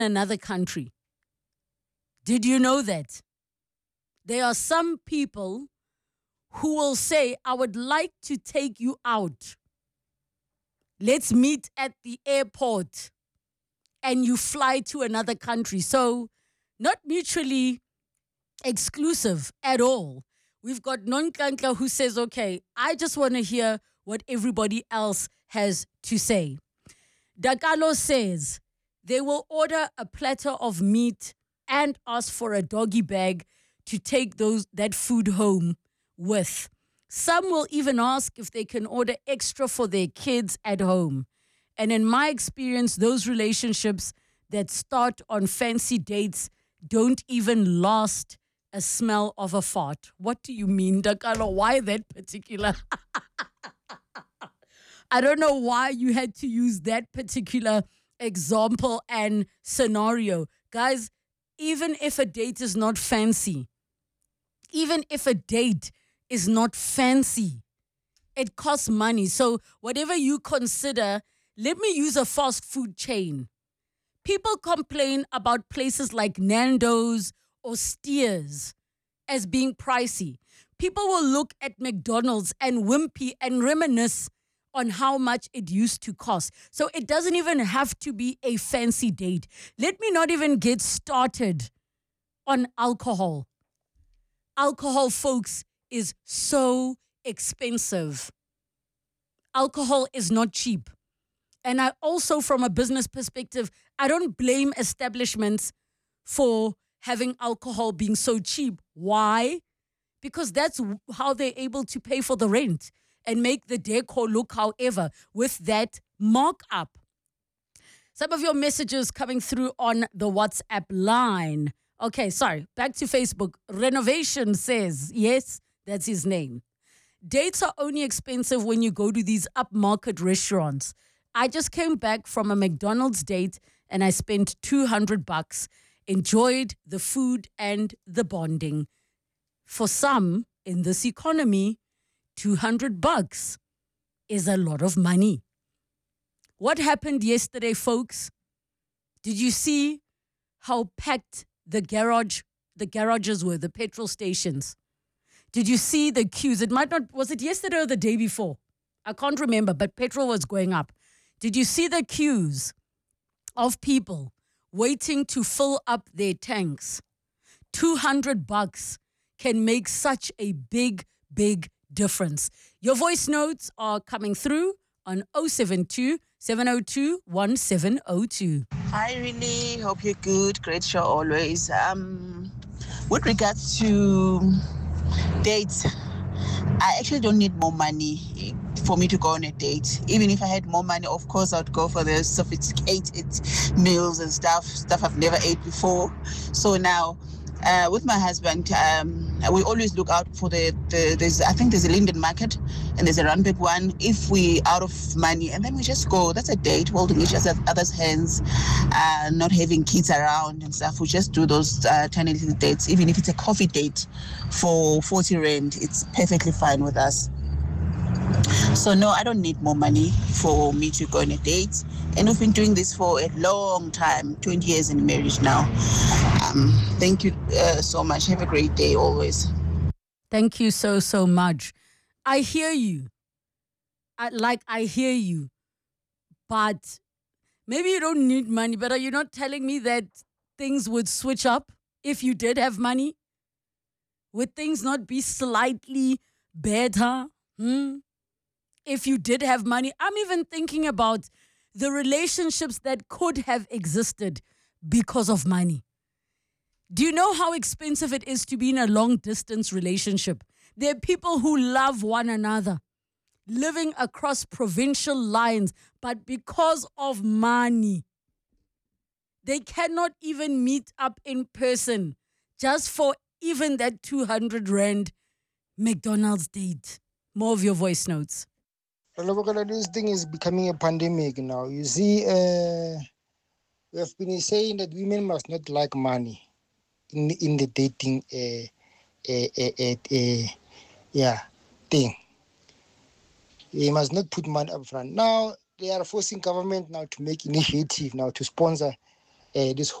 another country. Did you know that? There are some people who will say, I would like to take you out. Let's meet at the airport, and you fly to another country. So, not mutually exclusive at all. We've got Nonkanka who says, okay, I just want to hear what everybody else has to say. Dakalo says they will order a platter of meat and ask for a doggy bag to take that food home with. Some will even ask if they can order extra for their kids at home. And in my experience, those relationships that start on fancy dates don't even last a smell of a fart. What do you mean, Dakalo? Why that particular? I don't know why you had to use that particular example and scenario. Guys, even if a date is not fancy, it costs money. So whatever you consider, let me use a fast food chain. People complain about places like Nando's or Steers as being pricey. People will look at McDonald's and Wimpy and reminisce on how much it used to cost. So it doesn't even have to be a fancy date. Let me not even get started on alcohol. Alcohol, folks, is so expensive. Alcohol is not cheap. And I also, from a business perspective, I don't blame establishments for having alcohol being so cheap. Why? Because that's how they're able to pay for the rent and make the decor look however with that markup. Some of your messages coming through on the WhatsApp line. Okay, sorry. Back to Facebook. Renovation says, yes, that's his name. Dates are only expensive when you go to these upmarket restaurants. I just came back from a McDonald's date and I spent $200. Enjoyed the food and the bonding. For some, in this economy, $200 is a lot of money. What happened yesterday, folks? Did you see how packed the garages were, the petrol stations? Did you see the queues? Was it yesterday or the day before? I can't remember, but petrol was going up. Did you see the queues of people waiting to fill up their tanks? $200 can make such a big, big difference. Your voice notes are coming through on 072 702 1702. Hi, really. Hope you're good. Great show always. With regards to dates, I actually don't need more money for me to go on a date. Even if I had more money, of course, I'd go for the sophisticated meals and stuff I've never ate before. So now, with my husband, we always look out for I think there's a Linden Market and there's a Randburg one. If we out of money, and then we just go. That's a date, holding each other's hands, not having kids around and stuff. We just do those tiny little dates. Even if it's a coffee date for 40 rand, it's perfectly fine with us. So no, I don't need more money for me to go on a date. And we've been doing this for a long time, 20 years in marriage now. Thank you so much. Have a great day always. Thank you so much. I hear you. I hear you. But maybe you don't need money, but are you not telling me that things would switch up if you did have money? Would things not be slightly better? If you did have money? I'm even thinking about the relationships that could have existed because of money. Do you know how expensive it is to be in a long-distance relationship? There are people who love one another, living across provincial lines, but because of money, they cannot even meet up in person just for even that 200 rand McDonald's date. More of your voice notes. This thing is becoming a pandemic now. You see, we have been saying that women must not like money in the dating thing. They must not put money up front. Now they are forcing government now to make initiative now to sponsor this